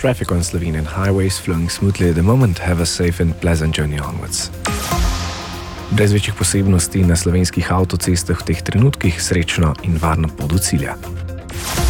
Traffic on Slovenian highways flowing smoothly at the moment. Have a safe and pleasant journey onwards. Brez večjih posebnosti na slovenskih avtocestah v teh trenutkih, srečno in varno pot do cilja.